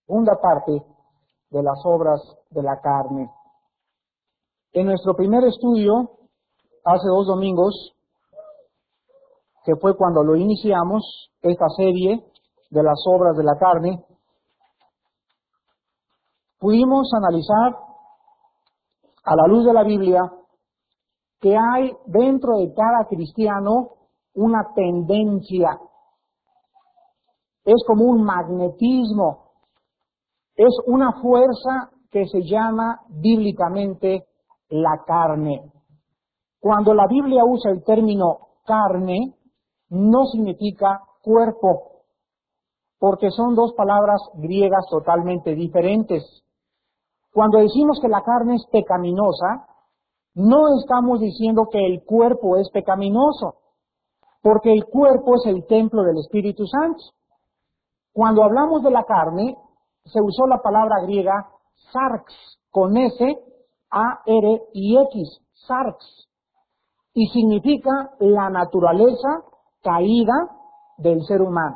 segunda parte de las obras de la carne. En nuestro primer estudio, hace 2 domingos, que fue cuando lo iniciamos, esta serie de las obras de la carne, pudimos analizar a la luz de la Biblia que hay dentro de cada cristiano una tendencia. Es como un magnetismo, es una fuerza que se llama bíblicamente la carne. Cuando la Biblia usa el término carne, no significa cuerpo, porque son 2 palabras griegas totalmente diferentes. Cuando decimos que la carne es pecaminosa, no estamos diciendo que el cuerpo es pecaminoso, porque el cuerpo es el templo del Espíritu Santo. Cuando hablamos de la carne, se usó la palabra griega sarx, con S, A-R y X, sarx, y significa la naturaleza caída del ser humano.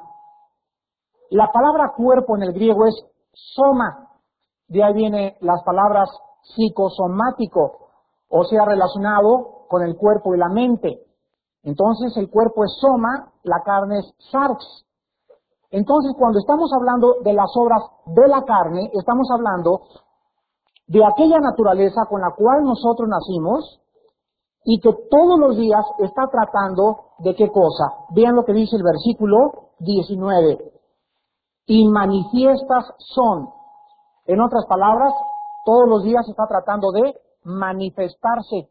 La palabra cuerpo en el griego es soma, de ahí vienen las palabras psicosomático, o sea, relacionado con el cuerpo y la mente. Entonces el cuerpo es soma, la carne es sarx. Entonces cuando estamos hablando de las obras de la carne, estamos hablando de aquella naturaleza con la cual nosotros nacimos y que todos los días está tratando de qué cosa. Vean lo que dice el versículo 19. Y manifiestas son. En otras palabras, todos los días está tratando de manifestarse.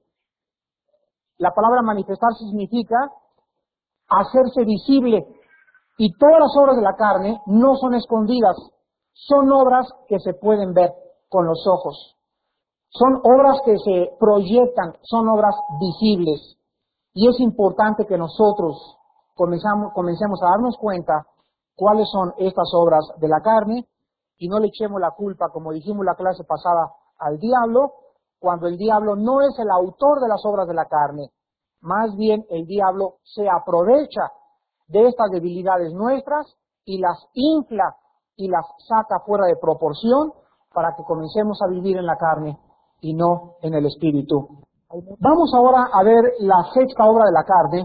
La palabra manifestarse significa hacerse visible. Y todas las obras de la carne no son escondidas, son obras que se pueden ver con los ojos. Son obras que se proyectan, son obras visibles. Y es importante que nosotros comencemos a darnos cuenta cuáles son estas obras de la carne y no le echemos la culpa, como dijimos la clase pasada, al diablo, cuando el diablo no es el autor de las obras de la carne. Más bien el diablo se aprovecha de estas debilidades nuestras y las infla y las saca fuera de proporción para que comencemos a vivir en la carne y no en el espíritu. Vamos ahora a ver la 6ª obra de la carne.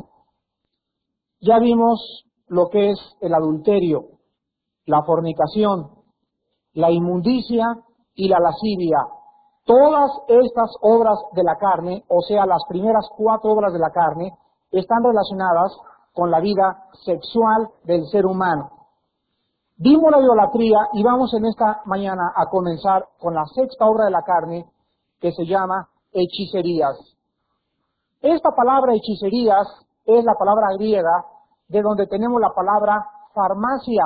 Ya vimos lo que es el adulterio, la fornicación, la inmundicia y la lascivia. Todas estas obras de la carne, o sea, las primeras 4 obras de la carne, están relacionadas con la vida sexual del ser humano. Vimos la idolatría y vamos en esta mañana a comenzar con la 6ª obra de la carne, que se llama hechicerías. Esta palabra hechicerías es la palabra griega de donde tenemos la palabra farmacia,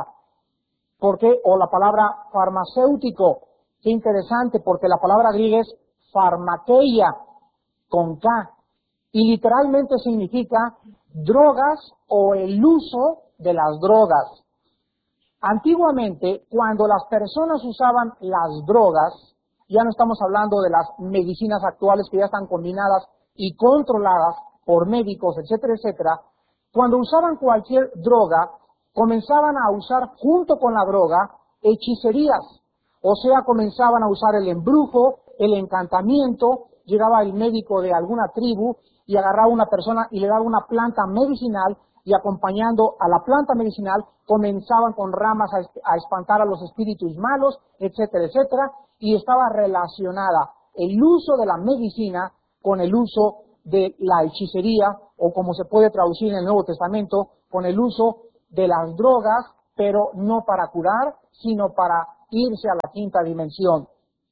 o la palabra farmacéutico. Qué interesante, porque la palabra griega es farmakeia, con K, y literalmente significa drogas o el uso de las drogas. Antiguamente, cuando las personas usaban las drogas, ya no estamos hablando de las medicinas actuales que ya están combinadas y controladas por médicos, etcétera, etcétera. Cuando usaban cualquier droga, comenzaban a usar junto con la droga hechicerías. O sea, comenzaban a usar el embrujo, el encantamiento. Llegaba el médico de alguna tribu y agarraba a una persona y le daba una planta medicinal, y acompañando a la planta medicinal comenzaban con ramas a espantar a los espíritus malos, etcétera, etcétera, y estaba relacionada el uso de la medicina con el uso de la hechicería, o como se puede traducir en el Nuevo Testamento, con el uso de las drogas, pero no para curar, sino para irse a la 5ª dimensión.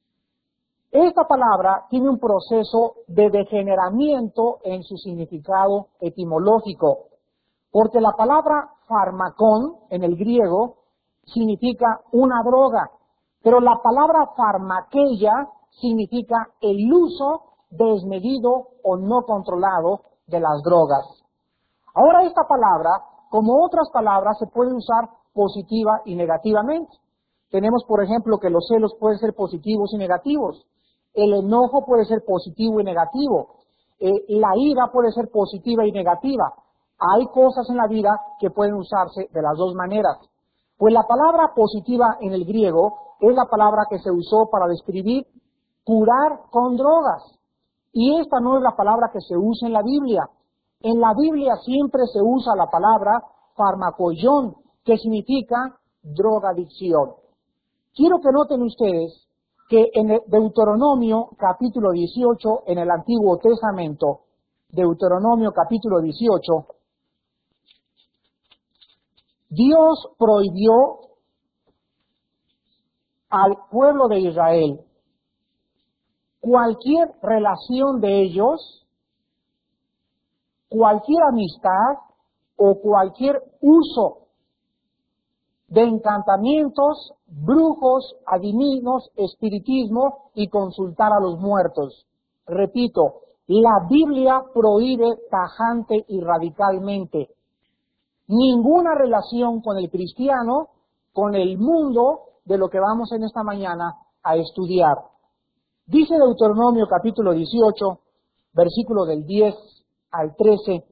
Esta palabra tiene un proceso de degeneramiento en su significado etimológico, porque la palabra farmacón en el griego significa una droga, pero la palabra farmakeia significa el uso desmedido o no controlado de las drogas. Ahora esta palabra, como otras palabras, se puede usar positiva y negativamente. Tenemos, por ejemplo, que los celos pueden ser positivos y negativos. El enojo puede ser positivo y negativo. La ira puede ser positiva y negativa. Hay cosas en la vida que pueden usarse de las 2 maneras. Pues la palabra positiva en el griego es la palabra que se usó para describir curar con drogas. Y esta no es la palabra que se usa en la Biblia. En la Biblia siempre se usa la palabra farmacoión, que significa drogadicción. Quiero que noten ustedes que en el Deuteronomio capítulo 18, en el Antiguo Testamento, Deuteronomio capítulo 18, Dios prohibió al pueblo de Israel cualquier relación de ellos, cualquier amistad o cualquier uso de encantamientos, brujos, adivinos, espiritismo y consultar a los muertos. Repito, la Biblia prohíbe tajante y radicalmente ninguna relación con el cristiano, con el mundo de lo que vamos en esta mañana a estudiar. Dice Deuteronomio capítulo 18, versículo del 10 al 13,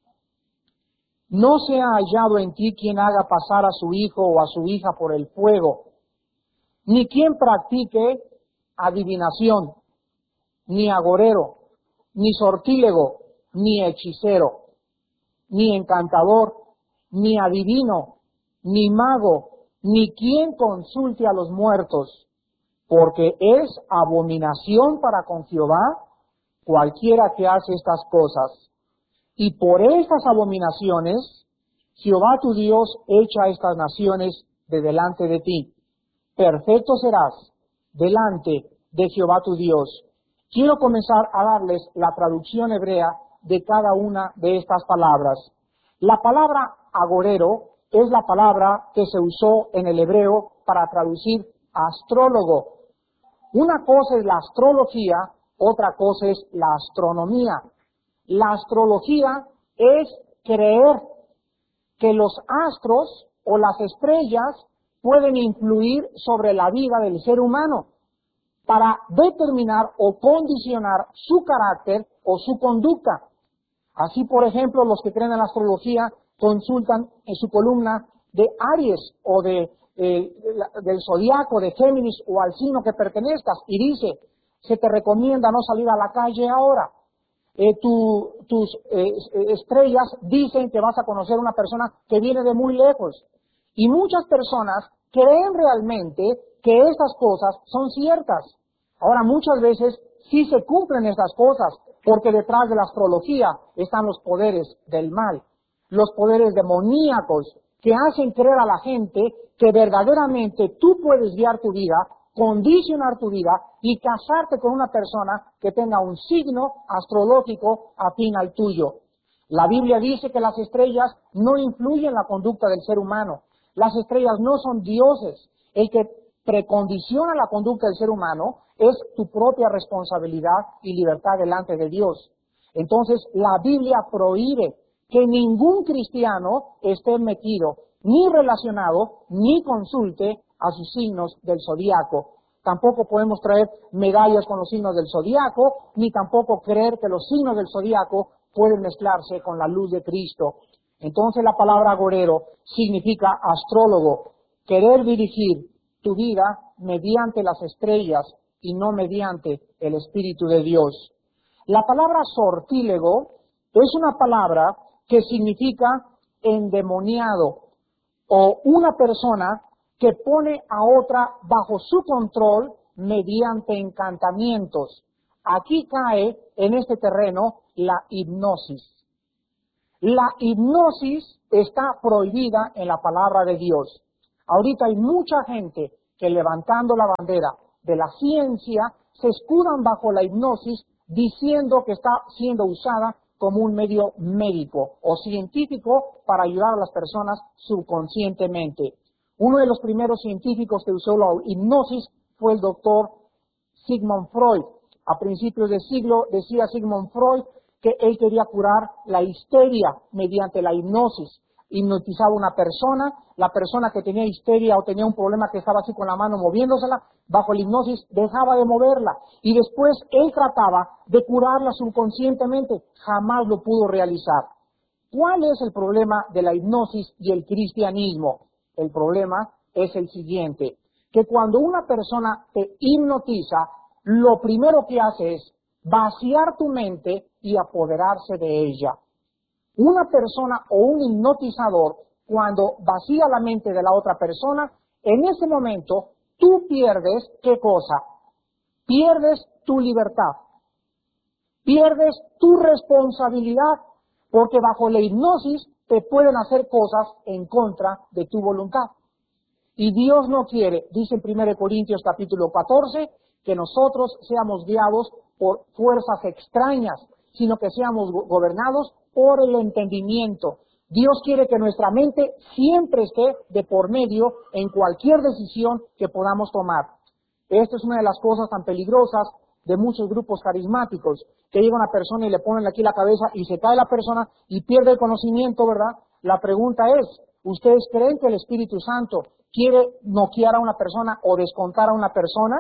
no se ha hallado en ti quien haga pasar a su hijo o a su hija por el fuego, ni quien practique adivinación, ni agorero, ni sortílego, ni hechicero, ni encantador, ni adivino, ni mago, ni quien consulte a los muertos, porque es abominación para con Jehová cualquiera que hace estas cosas. Y por estas abominaciones, Jehová tu Dios echa estas naciones de delante de ti. Perfecto serás delante de Jehová tu Dios. Quiero comenzar a darles la traducción hebrea de cada una de estas palabras. La palabra agorero es la palabra que se usó en el hebreo para traducir astrólogo. Una cosa es la astrología, otra cosa es la astronomía. La astrología es creer que los astros o las estrellas pueden influir sobre la vida del ser humano para determinar o condicionar su carácter o su conducta. Así, por ejemplo, los que creen en la astrología consultan en su columna de Aries o del zodiaco de Géminis o al signo que pertenezcas y dice, se te recomienda no salir a la calle ahora. Tus estrellas dicen que vas a conocer una persona que viene de muy lejos. Y muchas personas creen realmente que estas cosas son ciertas. Ahora, muchas veces sí se cumplen estas cosas, porque detrás de la astrología están los poderes del mal, los poderes demoníacos que hacen creer a la gente que verdaderamente tú puedes guiar tu vida, condicionar tu vida y casarte con una persona que tenga un signo astrológico afín al tuyo. La Biblia dice que las estrellas no influyen en la conducta del ser humano. Las estrellas no son dioses. El que precondiciona la conducta del ser humano es tu propia responsabilidad y libertad delante de Dios. Entonces, la Biblia prohíbe que ningún cristiano esté metido, ni relacionado, ni consulte a sus signos del zodiaco. Tampoco podemos traer medallas con los signos del zodiaco, ni tampoco creer que los signos del zodiaco pueden mezclarse con la luz de Cristo. Entonces la palabra agorero significa astrólogo, querer dirigir tu vida mediante las estrellas y no mediante el Espíritu de Dios. La palabra sortílego es una palabra que significa endemoniado o una persona que pone a otra bajo su control mediante encantamientos. Aquí cae en este terreno la hipnosis. La hipnosis está prohibida en la palabra de Dios. Ahorita hay mucha gente que levantando la bandera de la ciencia se escudan bajo la hipnosis diciendo que está siendo usada como un medio médico o científico para ayudar a las personas subconscientemente. Uno de los primeros científicos que usó la hipnosis fue el doctor Sigmund Freud. A principios del siglo decía Sigmund Freud que él quería curar la histeria mediante la hipnosis. Hipnotizaba a una persona, la persona que tenía histeria o tenía un problema que estaba así con la mano moviéndosela, bajo la hipnosis dejaba de moverla y después él trataba de curarla subconscientemente, jamás lo pudo realizar. ¿Cuál es el problema de la hipnosis y el cristianismo? El problema es el siguiente, que cuando una persona te hipnotiza, lo primero que hace es vaciar tu mente y apoderarse de ella. Una persona o un hipnotizador, cuando vacía la mente de la otra persona, en ese momento tú pierdes, ¿qué cosa? Pierdes tu libertad, pierdes tu responsabilidad, porque bajo la hipnosis te pueden hacer cosas en contra de tu voluntad. Y Dios no quiere, dice en 1 Corintios capítulo 14, que nosotros seamos guiados por fuerzas extrañas, sino que seamos gobernados por el entendimiento. Dios quiere que nuestra mente siempre esté de por medio en cualquier decisión que podamos tomar. Esta es una de las cosas tan peligrosas de muchos grupos carismáticos, que llega una persona y le ponen aquí la cabeza y se cae la persona y pierde el conocimiento, ¿verdad? La pregunta es, ¿ustedes creen que el Espíritu Santo quiere noquear a una persona o descontar a una persona?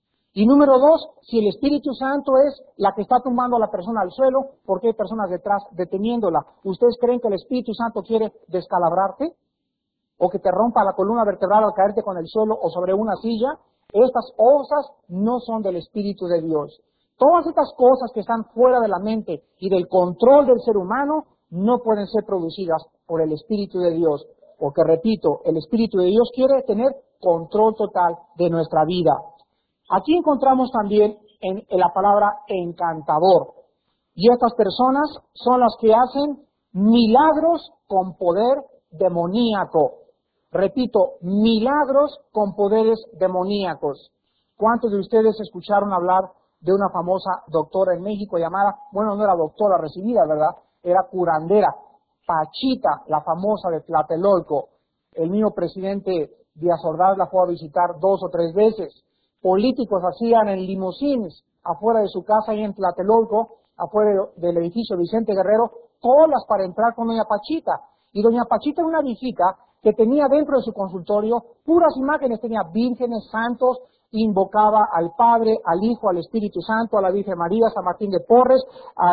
Y número dos, si el Espíritu Santo es la que está tumbando a la persona al suelo, ¿por qué hay personas detrás deteniéndola? ¿Ustedes creen que el Espíritu Santo quiere descalabrarte? ¿O que te rompa la columna vertebral al caerte con el suelo o sobre una silla? Estas cosas no son del Espíritu de Dios. Todas estas cosas que están fuera de la mente y del control del ser humano no pueden ser producidas por el Espíritu de Dios. Porque, repito, el Espíritu de Dios quiere tener control total de nuestra vida. Aquí encontramos también en la palabra encantador. Y estas personas son las que hacen milagros con poder demoníaco. Repito, milagros con poderes demoníacos. ¿Cuántos de ustedes escucharon hablar de una famosa doctora en México llamada, bueno, no era doctora recibida, ¿verdad? Era curandera, Pachita, la famosa de Tlatelolco? El mismo presidente Díaz Ordaz la fue a visitar 2 o 3 veces. Políticos hacían en limusines afuera de su casa ahí en Tlatelolco, afuera del edificio Vicente Guerrero, colas para entrar con doña Pachita. Y doña Pachita era una viejita que tenía dentro de su consultorio puras imágenes, tenía vírgenes, santos, invocaba al Padre, al Hijo, al Espíritu Santo, a la Virgen María, San Martín de Porres,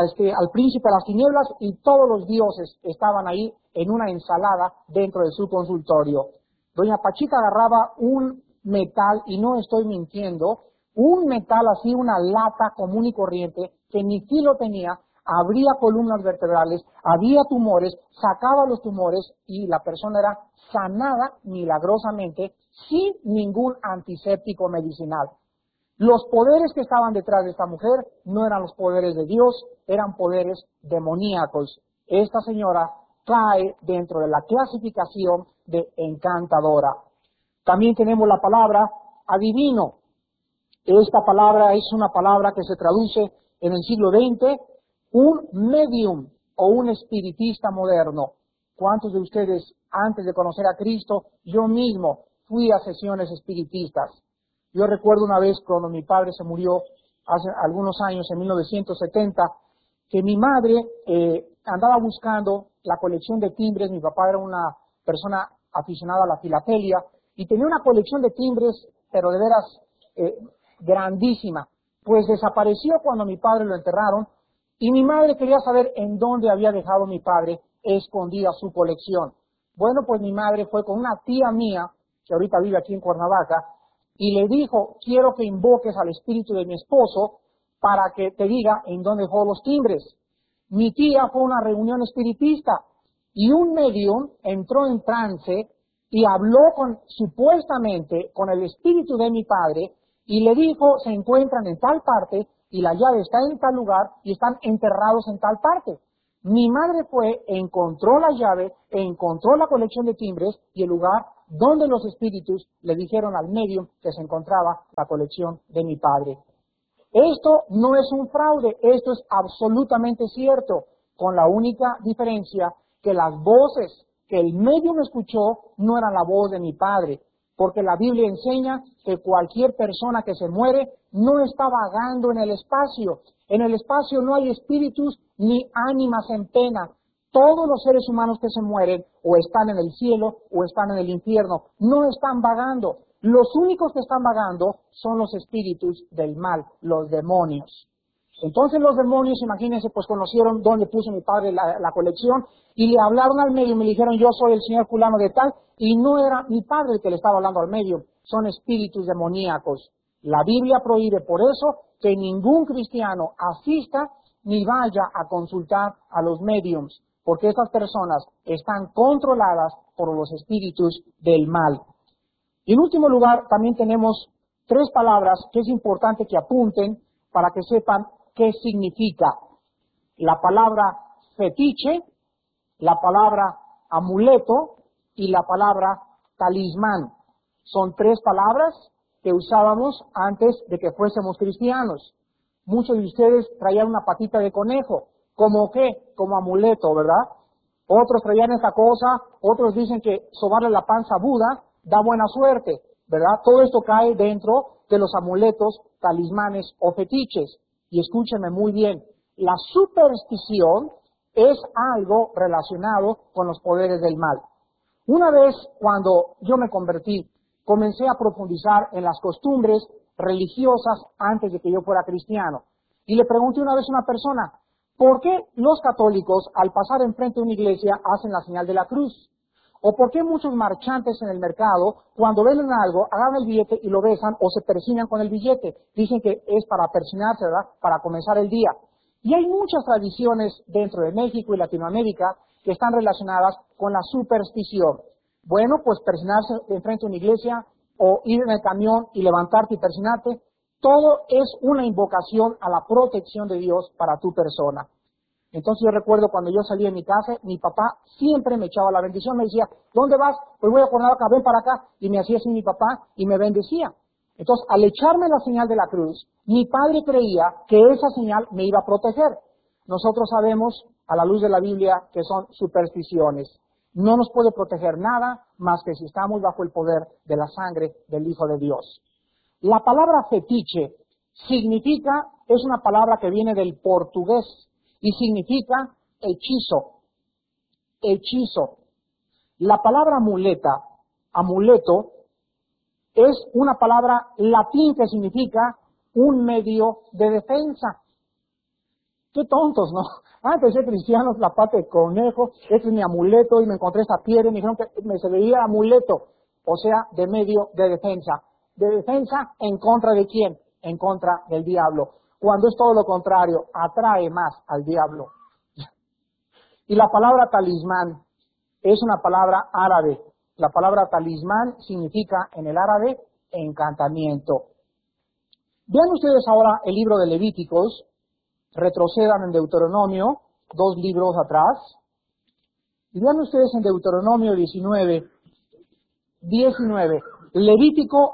al Príncipe de las Tinieblas, y todos los dioses estaban ahí en una ensalada dentro de su consultorio. Doña Pachita agarraba un metal, y no estoy mintiendo, un metal así, una lata común y corriente, que ni filo tenía, abría columnas vertebrales, había tumores, sacaba los tumores y la persona era sanada milagrosamente sin ningún antiséptico medicinal. Los poderes que estaban detrás de esta mujer no eran los poderes de Dios, eran poderes demoníacos. Esta señora cae dentro de la clasificación de encantadora. También tenemos la palabra adivino. Esta palabra es una palabra que se traduce en el siglo XX, un medium o un espiritista moderno. ¿Cuántos de ustedes, antes de conocer a Cristo, yo mismo fui a sesiones espiritistas? Yo recuerdo una vez cuando mi padre se murió, hace algunos años, en 1970, que mi madre andaba buscando la colección de timbres. Mi papá era una persona aficionada a la filatelia y tenía una colección de timbres, pero de veras grandísima. Pues desapareció cuando mi padre lo enterraron y mi madre quería saber en dónde había dejado mi padre escondida su colección. Bueno, pues mi madre fue con una tía mía, que ahorita vive aquí en Cuernavaca, y le dijo, quiero que invoques al espíritu de mi esposo para que te diga en dónde dejó los timbres. Mi tía fue a una reunión espiritista y un medium entró en trance y habló supuestamente con el espíritu de mi padre y le dijo, se encuentran en tal parte y la llave está en tal lugar y están enterrados en tal parte. Mi madre fue, encontró la llave, encontró la colección de timbres y el lugar donde los espíritus le dijeron al medium que se encontraba la colección de mi padre. Esto no es un fraude, esto es absolutamente cierto, con la única diferencia que las voces que el medium escuchó no eran la voz de mi padre, porque la Biblia enseña que cualquier persona que se muere no está vagando en el espacio. En el espacio no hay espíritus ni ánimas en pena. Todos los seres humanos que se mueren o están en el cielo o están en el infierno, no están vagando. Los únicos que están vagando son los espíritus del mal, los demonios. Entonces los demonios, imagínense, pues conocieron dónde puso mi padre la colección y le hablaron al medio y me dijeron, yo soy el señor fulano de tal, y no era mi padre el que le estaba hablando al medio, son espíritus demoníacos. La Biblia prohíbe por eso que ningún cristiano asista ni vaya a consultar a los mediums, porque esas personas están controladas por los espíritus del mal. Y en último lugar, también tenemos 3 palabras que es importante que apunten para que sepan qué significa. La palabra fetiche, la palabra amuleto y la palabra talismán. Son 3 palabras que usábamos antes de que fuésemos cristianos. Muchos de ustedes traían una patita de conejo. ¿Como qué? Como amuleto, ¿verdad? Otros traían esa cosa, otros dicen que sobarle la panza a Buda da buena suerte, ¿verdad? Todo esto cae dentro de los amuletos, talismanes o fetiches. Y escúchenme muy bien, la superstición es algo relacionado con los poderes del mal. Una vez, cuando yo me convertí, comencé a profundizar en las costumbres religiosas antes de que yo fuera cristiano. Y le pregunté una vez a una persona, ¿por qué los católicos al pasar enfrente de una iglesia hacen la señal de la cruz? ¿O por qué muchos marchantes en el mercado, cuando ven algo, agarran el billete y lo besan o se persignan con el billete? Dicen que es para persignarse, ¿verdad? Para comenzar el día. Y hay muchas tradiciones dentro de México y Latinoamérica que están relacionadas con la superstición. Bueno, pues persignarse enfrente de una iglesia o ir en el camión y levantarte y persignarte, todo es una invocación a la protección de Dios para tu persona. Entonces yo recuerdo cuando yo salí de mi casa, mi papá siempre me echaba la bendición, me decía, ¿dónde vas? Pues voy a Cuernavaca, ven para acá. Y me hacía así mi papá y me bendecía. Entonces, al echarme la señal de la cruz, mi padre creía que esa señal me iba a proteger. Nosotros sabemos, a la luz de la Biblia, que son supersticiones. No nos puede proteger nada más que si estamos bajo el poder de la sangre del Hijo de Dios. La palabra fetiche significa, es una palabra que viene del portugués y significa hechizo. Hechizo. La palabra amuleto, es una palabra latín que significa un medio de defensa. Qué tontos, ¿no? Antes de ser cristianos, la pata de conejo, este es mi amuleto, y me encontré esta piedra y me dijeron que se veía amuleto, o sea, de medio de defensa. ¿De defensa en contra de quién? En contra del diablo. Cuando es todo lo contrario, atrae más al diablo. Y la palabra talismán es una palabra árabe. La palabra talismán significa en el árabe encantamiento. Vean ustedes ahora el libro de Levíticos, retrocedan en Deuteronomio, 2 libros atrás, y vean ustedes en Deuteronomio 19, Levítico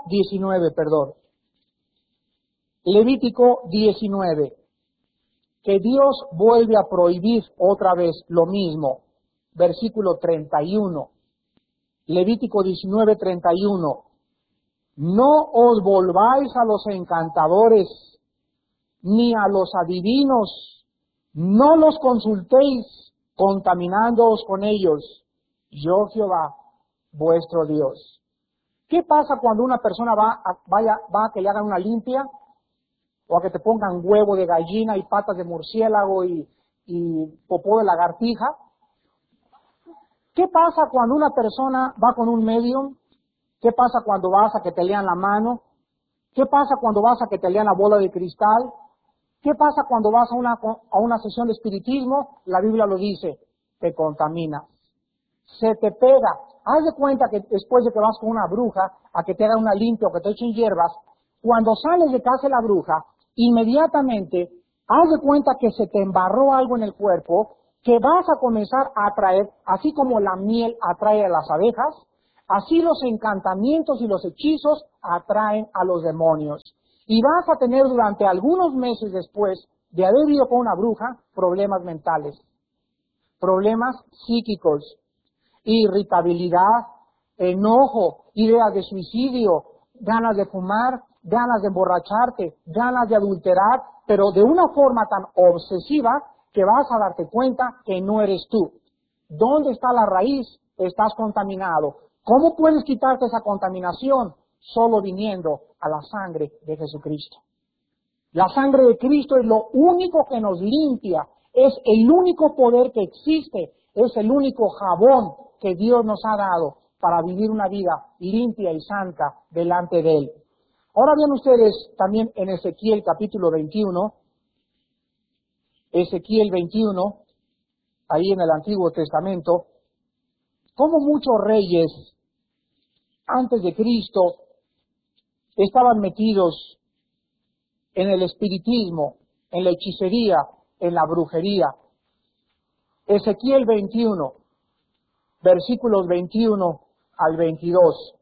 19, que Dios vuelve a prohibir otra vez lo mismo, versículo 31, Levítico 19:31, no os volváis a los encantadores, ni a los adivinos, no los consultéis, contaminándoos con ellos, yo Jehová, vuestro Dios. ¿Qué pasa cuando una persona va a que le hagan una limpia? O a que te pongan huevo de gallina y patas de murciélago y popó de lagartija. ¿Qué pasa cuando una persona va con un medium? ¿Qué pasa cuando vas a que te lean la mano? ¿Qué pasa cuando vas a que te lean la bola de cristal? ¿Qué pasa cuando vas a una sesión de espiritismo? La Biblia lo dice, te contaminas. Se te pega. Haz de cuenta que después de que vas con una bruja a que te hagan una limpia o que te echen hierbas, cuando sales de casa de la bruja, inmediatamente haz de cuenta que se te embarró algo en el cuerpo, que vas a comenzar a atraer, así como la miel atrae a las abejas, así los encantamientos y los hechizos atraen a los demonios. Y vas a tener durante algunos meses después de haber ido con una bruja problemas mentales, problemas psíquicos, irritabilidad, enojo, ideas de suicidio, ganas de fumar, ganas de emborracharte, ganas de adulterar, pero de una forma tan obsesiva que vas a darte cuenta que no eres tú. ¿Dónde está la raíz? Estás contaminado. ¿Cómo puedes quitarte esa contaminación? Solo viniendo a la sangre de Jesucristo. La sangre de Cristo es lo único que nos limpia, es el único poder que existe, es el único jabón que Dios nos ha dado para vivir una vida limpia y santa delante de Él. Ahora vean ustedes también en Ezequiel capítulo 21, Ezequiel 21, ahí en el Antiguo Testamento, cómo muchos reyes antes de Cristo estaban metidos en el espiritismo, en la hechicería, en la brujería. Ezequiel 21, versículos 21 al 22.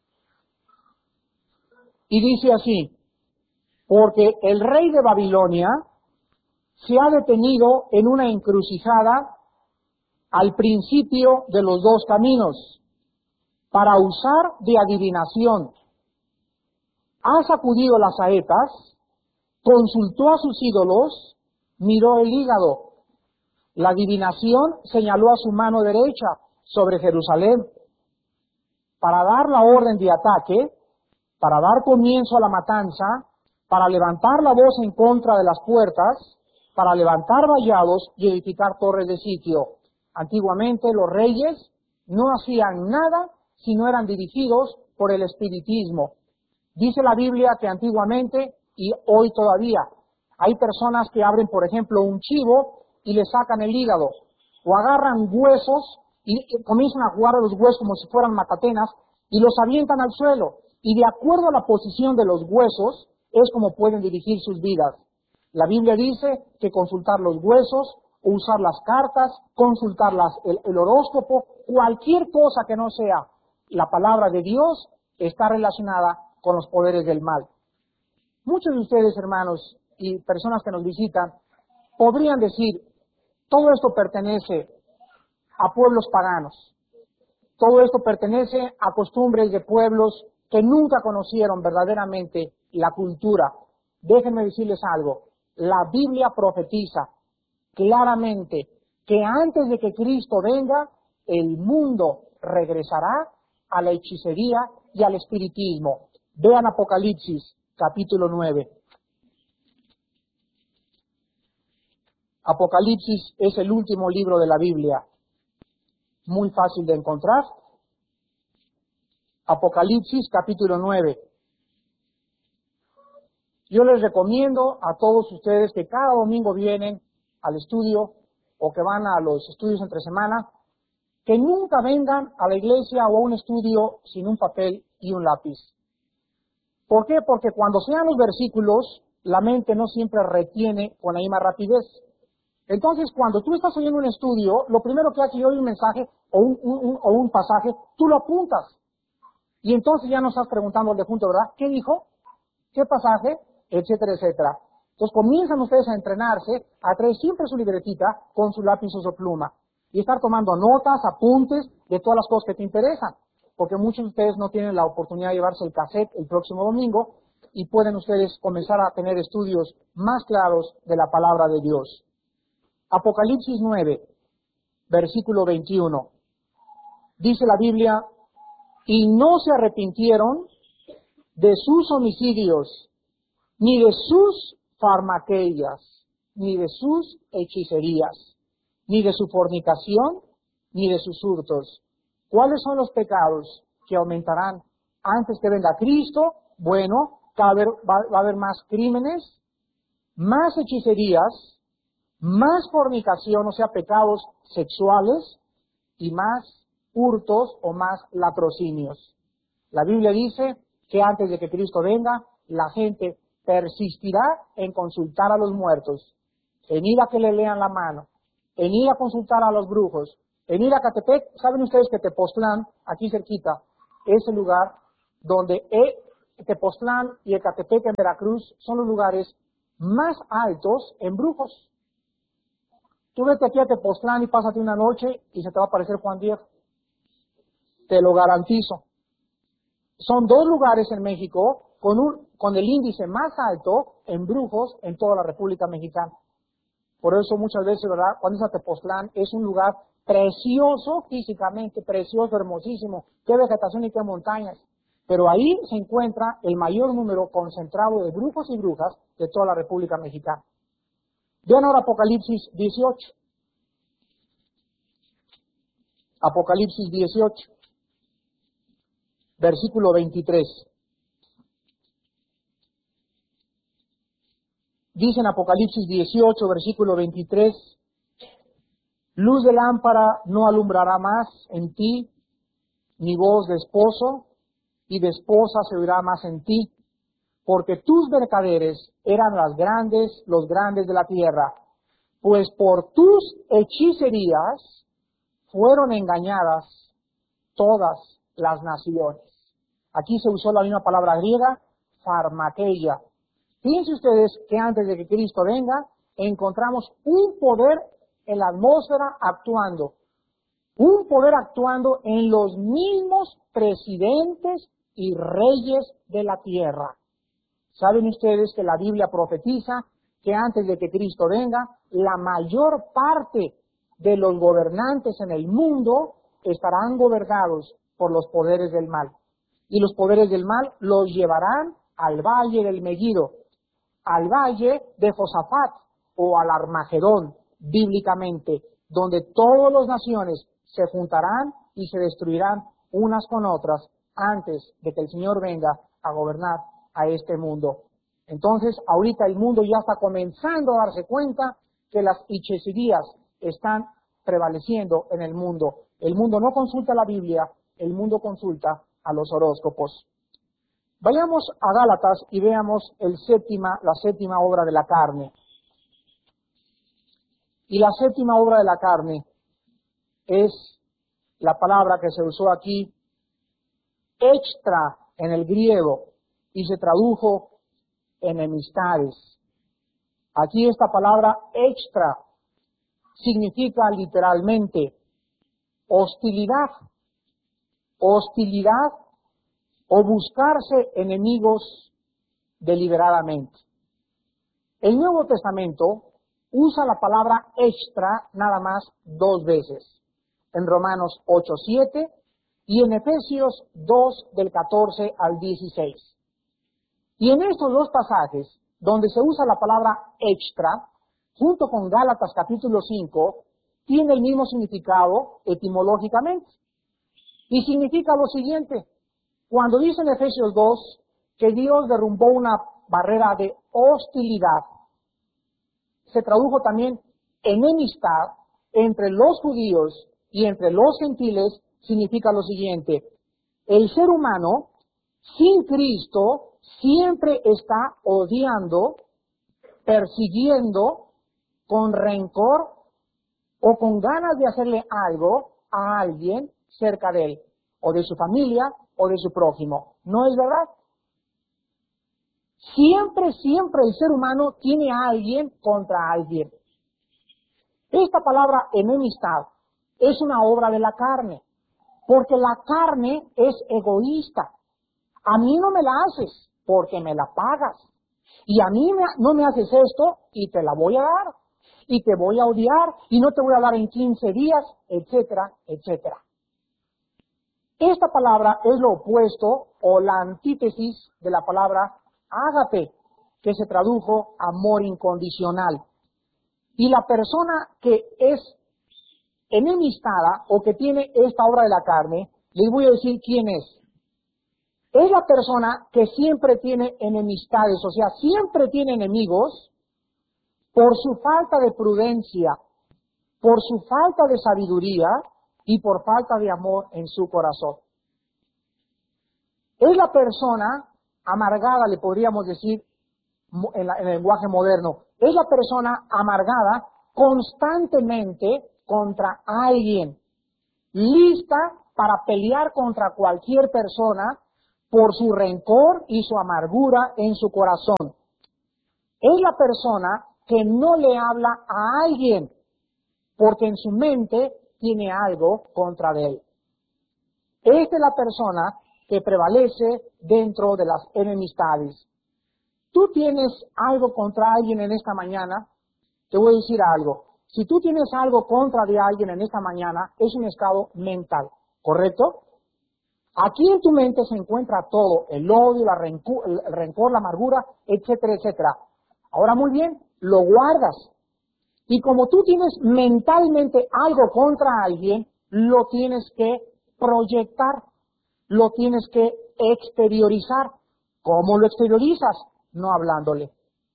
Y dice así: porque el rey de Babilonia se ha detenido en una encrucijada al principio de los dos caminos, para usar de adivinación. Ha sacudido las saetas, consultó a sus ídolos, miró el hígado. La adivinación señaló a su mano derecha sobre Jerusalén para dar la orden de ataque, para dar comienzo a la matanza, para levantar la voz en contra de las puertas, para levantar vallados y edificar torres de sitio. Antiguamente los reyes no hacían nada si no eran dirigidos por el espiritismo. Dice la Biblia que antiguamente y hoy todavía hay personas que abren, por ejemplo, un chivo y le sacan el hígado, o agarran huesos y comienzan a jugar a los huesos como si fueran matatenas y los avientan al suelo. Y de acuerdo a la posición de los huesos es como pueden dirigir sus vidas. La Biblia dice que consultar los huesos, usar las cartas, consultar el horóscopo, cualquier cosa que no sea la palabra de Dios está relacionada con los poderes del mal. Muchos de ustedes, hermanos, y personas que nos visitan, podrían decir, todo esto pertenece a pueblos paganos. Todo esto pertenece a costumbres de pueblos que nunca conocieron verdaderamente la cultura. Déjenme decirles algo. La Biblia profetiza claramente que antes de que Cristo venga, el mundo regresará a la hechicería y al espiritismo. Vean Apocalipsis, capítulo 9. Apocalipsis es el último libro de la Biblia. Muy fácil de encontrar. Apocalipsis, capítulo 9. Yo les recomiendo a todos ustedes que cada domingo vienen al estudio o que van a los estudios entre semana, que nunca vengan a la iglesia o a un estudio sin un papel y un lápiz. ¿Por qué? Porque cuando sean los versículos, la mente no siempre retiene con la misma rapidez. Entonces, cuando tú estás oyendo un estudio, lo primero que hace oír un mensaje o un pasaje, tú lo apuntas. Y entonces ya no estás preguntando al de junto, ¿verdad? ¿Qué dijo? ¿Qué pasaje? Etcétera, etcétera. Entonces comienzan ustedes a entrenarse, a traer siempre su libretita con su lápiz o su pluma y estar tomando notas, apuntes de todas las cosas que te interesan, porque muchos de ustedes no tienen la oportunidad de llevarse el cassette el próximo domingo y pueden ustedes comenzar a tener estudios más claros de la palabra de Dios. Apocalipsis 9, versículo 21. Dice la Biblia, y no se arrepintieron de sus homicidios, ni de sus farmaqueas, ni de sus hechicerías, ni de su fornicación, ni de sus hurtos. ¿Cuáles son los pecados que aumentarán antes que venga Cristo? Bueno, va a haber más crímenes, más hechicerías, más fornicación, o sea, pecados sexuales, y más hurtos o más latrocinios. La Biblia dice que antes de que Cristo venga, la gente persistirá en consultar a los muertos, en ir a que le lean la mano, en ir a consultar a los brujos, en ir a Catepec. ¿Saben ustedes que Tepoztlán, aquí cerquita, es el lugar donde Tepoztlán y Ecatepec en Veracruz son los lugares más altos en brujos? Tú vete aquí a Tepoztlán y pásate una noche y se te va a aparecer Juan Diego. Te lo garantizo. Son dos lugares en México con el índice más alto en brujos en toda la República Mexicana. Por eso muchas veces, ¿verdad? Cuando es a Tepoztlán, es un lugar precioso físicamente, precioso, hermosísimo. Qué vegetación y qué montañas. Pero ahí se encuentra el mayor número concentrado de brujos y brujas de toda la República Mexicana. Vean ahora Apocalipsis 18. Apocalipsis 18, versículo 23. Dice en Apocalipsis 18, versículo 23, luz de lámpara no alumbrará más en ti, ni voz de esposo, y de esposa se oirá más en ti, porque tus mercaderes eran los grandes de la tierra, pues por tus hechicerías fueron engañadas todas las naciones. Aquí se usó la misma palabra griega, pharmakeia. Fíjense ustedes que antes de que Cristo venga, encontramos un poder en la atmósfera actuando. Un poder actuando en los mismos presidentes y reyes de la tierra. ¿Saben ustedes que la Biblia profetiza que antes de que Cristo venga, la mayor parte de los gobernantes en el mundo estarán gobernados por los poderes del mal? Y los poderes del mal los llevarán al valle del Megiddo, al valle de Josafat o al Armagedón, bíblicamente, donde todas las naciones se juntarán y se destruirán unas con otras antes de que el Señor venga a gobernar a este mundo. Entonces, ahorita el mundo ya está comenzando a darse cuenta que las hechicerías están prevaleciendo en el mundo. El mundo no consulta la Biblia, el mundo consulta a los horóscopos. Vayamos a Gálatas y veamos la séptima obra de la carne. Y la séptima obra de la carne es la palabra que se usó aquí, extra en el griego, y se tradujo enemistades. Aquí esta palabra extra significa literalmente hostilidad o buscarse enemigos deliberadamente. El Nuevo Testamento usa la palabra extra nada más 2 veces, en Romanos 8:7 y en Efesios 2 del 14 al 16. Y en estos 2 pasajes, donde se usa la palabra extra, junto con Gálatas capítulo 5, tiene el mismo significado etimológicamente. Y significa lo siguiente: cuando dice en Efesios 2 que Dios derrumbó una barrera de hostilidad, se tradujo también enemistad entre los judíos y entre los gentiles, significa lo siguiente: el ser humano sin Cristo siempre está odiando, persiguiendo, con rencor o con ganas de hacerle algo a alguien cerca de él, o de su familia, o de su prójimo. ¿No es verdad? Siempre el ser humano tiene a alguien contra alguien. Esta palabra enemistad es una obra de la carne, porque la carne es egoísta. A mí no me la haces porque me la pagas. Y a mí no me haces esto y te la voy a dar. Y te voy a odiar y no te voy a dar en 15 días, etcétera, etcétera. Esta palabra es lo opuesto o la antítesis de la palabra ágape, que se tradujo amor incondicional. Y la persona que es enemistada o que tiene esta obra de la carne, les voy a decir quién es. Es la persona que siempre tiene enemistades, o sea, siempre tiene enemigos por su falta de prudencia, por su falta de sabiduría y por falta de amor en su corazón. Es la persona amargada, le podríamos decir en el lenguaje moderno, es la persona amargada constantemente contra alguien, lista para pelear contra cualquier persona por su rencor y su amargura en su corazón. Es la persona que no le habla a alguien porque en su mente tiene algo contra de él. Esta es la persona que prevalece dentro de las enemistades. ¿Tú tienes algo contra alguien en esta mañana? Te voy a decir algo. Si tú tienes algo contra de alguien en esta mañana, es un estado mental, ¿correcto? Aquí en tu mente se encuentra todo, el odio, el rencor, la amargura, etcétera, etcétera. Ahora muy bien, lo guardas. Y como tú tienes mentalmente algo contra alguien, lo tienes que proyectar, lo tienes que exteriorizar. ¿Cómo lo exteriorizas? No hablándole.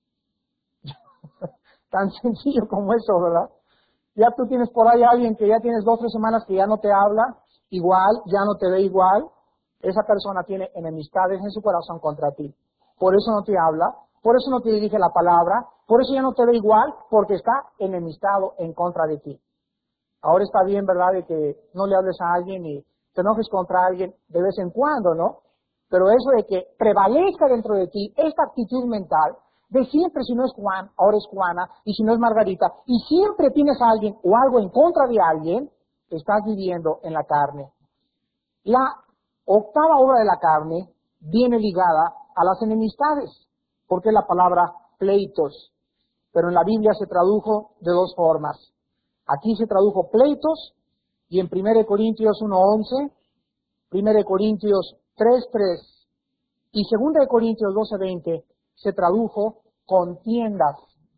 Tan sencillo como eso, ¿verdad? Ya tú tienes por ahí a alguien que ya tienes 2 o 3 semanas que ya no te habla, igual, ya no te ve igual. Esa persona tiene enemistades en su corazón contra ti. Por eso no te habla, por eso no te dirige la palabra, por eso ya no te ve igual, porque está enemistado en contra de ti. Ahora está bien, ¿verdad?, de que no le hables a alguien y te enojes contra alguien de vez en cuando, ¿no? Pero eso de que prevalezca dentro de ti esta actitud mental de siempre, si no es Juan, ahora es Juana, y si no es Margarita, y siempre tienes a alguien o algo en contra de alguien, estás viviendo en la carne. La octava obra de la carne viene ligada a las enemistades, porque es la palabra pleitos, pero en la Biblia se tradujo de 2 formas. Aquí se tradujo pleitos, y en 1 Corintios 1:11, 1 Corintios 3:3 y 2 Corintios 12:20 se tradujo contiendas.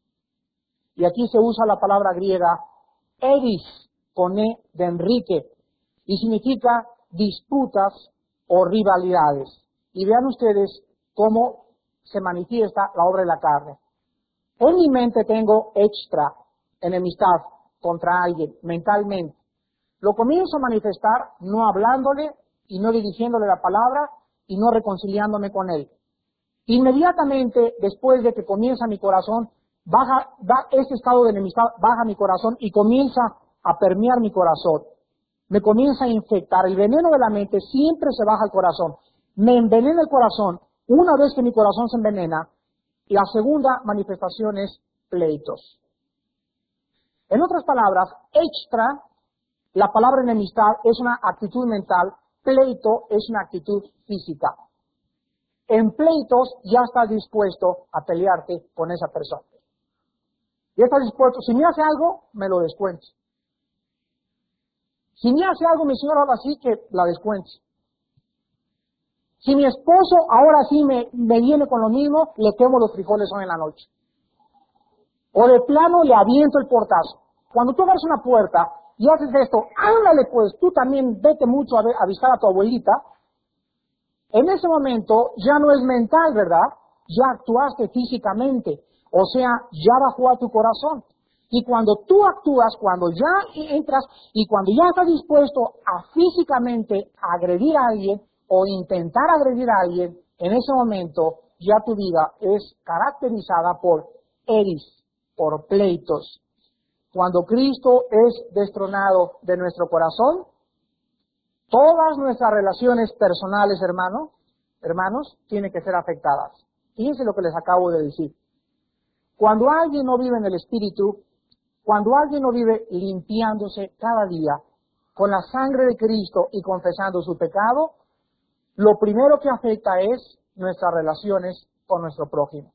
Y aquí se usa la palabra griega eris, con E de Enrique, y significa disputas o rivalidades. Y vean ustedes cómo se manifiesta la obra de la carne. En mi mente tengo extra enemistad contra alguien, mentalmente. Lo comienzo a manifestar no hablándole y no dirigiéndole la palabra y no reconciliándome con él. Inmediatamente después de que comienza mi corazón, este estado de enemistad baja mi corazón y comienza a permear mi corazón. Me comienza a infectar. El veneno de la mente siempre se baja al corazón. Me envenena el corazón. Una vez que mi corazón se envenena, la segunda manifestación es pleitos. En otras palabras, extra, la palabra enemistad es una actitud mental, pleito es una actitud física. En pleitos ya estás dispuesto a pelearte con esa persona. Ya estás dispuesto, si me hace algo, me lo descuentes. Si me hace algo mi señora, ahora sí que la descuentes. Si mi esposo ahora sí me viene con lo mismo, le quemo los frijoles hoy en la noche. O de plano le aviento el portazo. Cuando tú abres una puerta y haces esto, ándale pues, tú también vete mucho a visitar a tu abuelita. En ese momento ya no es mental, ¿verdad? Ya actuaste físicamente. O sea, ya bajó a tu corazón. Y cuando tú actúas, cuando ya entras y cuando ya estás dispuesto a físicamente agredir a alguien o intentar agredir a alguien, en ese momento ya tu vida es caracterizada por eris, por pleitos. Cuando Cristo es destronado de nuestro corazón, todas nuestras relaciones personales, hermanos, tienen que ser afectadas. Fíjense lo que les acabo de decir. Cuando alguien no vive en el Espíritu, cuando alguien no vive limpiándose cada día con la sangre de Cristo y confesando su pecado, lo primero que afecta es nuestras relaciones con nuestro prójimo.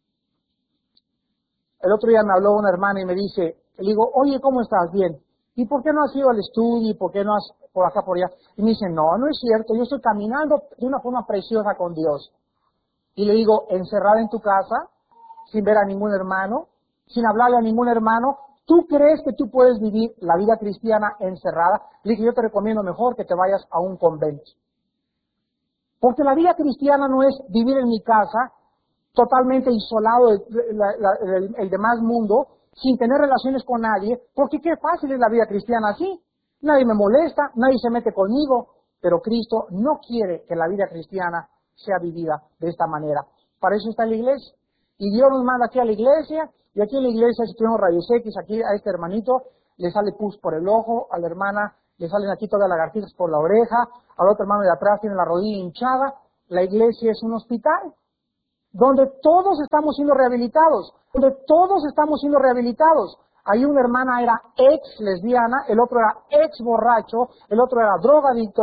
El otro día me habló una hermana y me dice, le digo, oye, ¿cómo estás? Bien. ¿Y por qué no has ido al estudio? ¿Y por qué no has por acá, por allá? Y me dice, no es cierto, yo estoy caminando de una forma preciosa con Dios. Y le digo, encerrada en tu casa, sin ver a ningún hermano, sin hablarle a ningún hermano, ¿tú crees que tú puedes vivir la vida cristiana encerrada? Le dije, yo te recomiendo mejor que te vayas a un convento. Porque la vida cristiana no es vivir en mi casa, totalmente isolado del demás mundo, sin tener relaciones con nadie, porque qué fácil es la vida cristiana así. Nadie me molesta, nadie se mete conmigo, pero Cristo no quiere que la vida cristiana sea vivida de esta manera. Para eso está la iglesia. Y Dios nos manda aquí a la iglesia, y aquí en la iglesia, si tenemos rayos X, aquí a este hermanito le sale pus por el ojo, a la hermana le salen aquí todas las lagartijas por la oreja, al otro hermano de atrás tiene la rodilla hinchada. La iglesia es un hospital donde todos estamos siendo rehabilitados, Ahí una hermana era ex lesbiana, el otro era ex borracho, el otro era drogadicto,